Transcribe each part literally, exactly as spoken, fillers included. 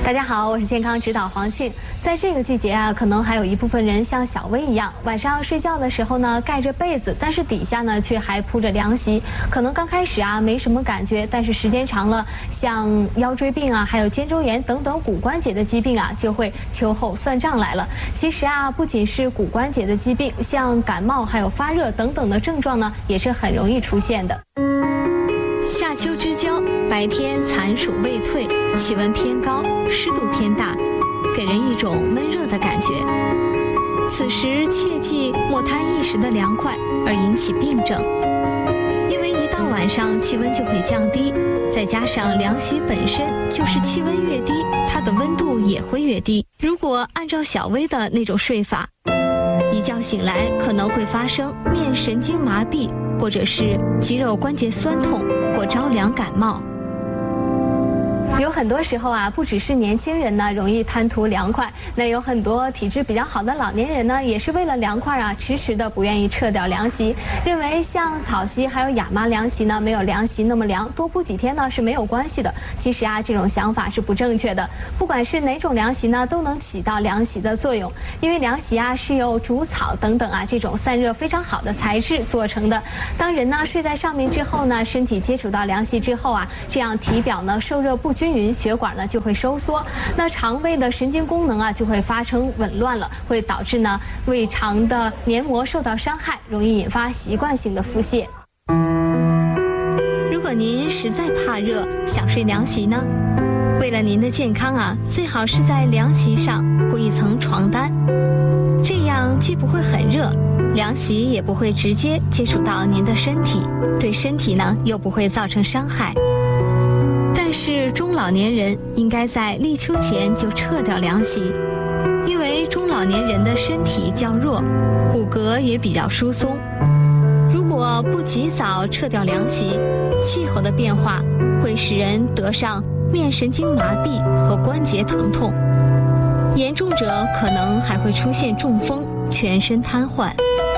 大家好，我是健康指导黄庆。在这个季节啊，可能还有一部分人像小薇一样，晚上睡觉的时候呢盖着被子，但是底下呢却还铺着凉席。可能刚开始啊没什么感觉，但是时间长了，像腰椎病啊，还有肩周炎等等骨关节的疾病啊，就会秋后算账来了。其实啊，不仅是骨关节的疾病，像感冒还有发热等等的症状呢，也是很容易出现的。 夏秋之交，白天残暑未退，气温偏高，湿度偏大，给人一种闷热的感觉。此时切记莫贪一时的凉快而引起病症，因为一到晚上气温就会降低，再加上凉席本身就是气温越低，它的温度也会越低。如果按照小薇的那种睡法，一觉醒来可能会发生面神经麻痹，或者是肌肉关节酸痛或着凉感冒。 有很多时候啊，不只是年轻人呢容易贪图凉快，那有很多体质比较好的老年人呢，也是为了凉快啊，迟迟的不愿意撤掉凉席，认为像草席还有亚麻凉席呢，没有凉席那么凉，多铺几天呢是没有关系的。其实啊，这种想法是不正确的。不管是哪种凉席呢，都能起到凉席的作用，因为凉席啊是由竹草等等啊这种散热非常好的材质做成的。当人呢睡在上面之后呢，身体接触到凉席之后啊，这样体表呢受热不均匀，血管呢就会收缩，那肠胃的神经功能啊就会发生紊乱了，会导致呢胃肠的黏膜受到伤害，容易引发习惯性的腹泻。 如果您实在怕热，想睡凉席呢，为了您的健康啊，最好是在凉席上铺一层床单，这样既不会很热，凉席也不会直接接触到您的身体，对身体呢又不会造成伤害。但是中老年人应该在立秋前就撤掉凉席，因为中老年人的身体较弱，骨骼也比较疏松。如果不及早撤掉凉席，气候的变化会使人得上面神经麻痹和关节疼痛，严重者可能还会出现中风、全身瘫痪。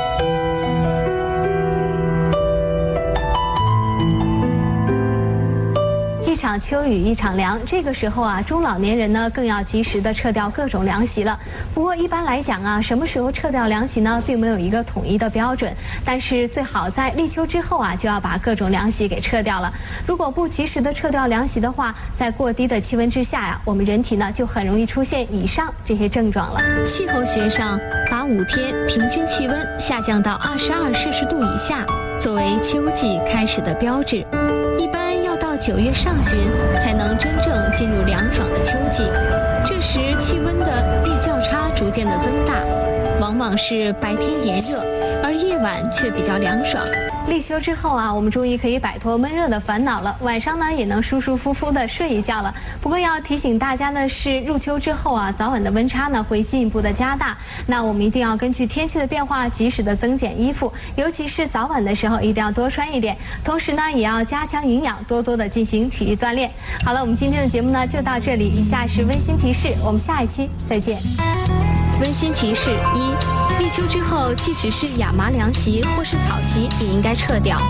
一场秋雨一场凉，这个时候啊，中老年人呢更要及时的撤掉各种凉席了。不过一般来讲啊，什么时候撤掉凉席呢，并没有一个统一的标准，但是最好在立秋之后啊，就要把各种凉席给撤掉了。如果不及时的撤掉凉席的话，在过低的气温之下呀，我们人体呢就很容易出现以上这些症状了。 气候学上把五天平均气温下降到二十二摄氏度以下作为秋季开始的标志，一般要到九月上旬才能真正进入凉爽的秋季。这时气温的日较差逐渐的增大，往往是白天炎热，而夜晚却比较凉爽。 立秋之后啊，我们终于可以摆脱闷热的烦恼了，晚上呢也能舒舒服服的睡一觉了。不过要提醒大家的是，入秋之后啊，早晚的温差呢会进一步的加大，那我们一定要根据天气的变化及时的增减衣服，尤其是早晚的时候一定要多穿一点。同时呢，也要加强营养，多多的进行体育锻炼。好了，我们今天的节目呢就到这里，以下是温馨提示，我们下一期再见。 温馨提示一：立秋之后，即使是亚麻凉席或是草席，也应该撤掉。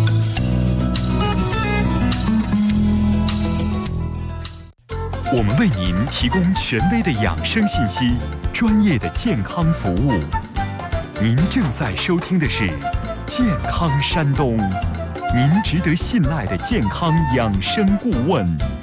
我们为您提供权威的养生信息，专业的健康服务。您正在收听的是《健康山东》，您值得信赖的健康养生顾问。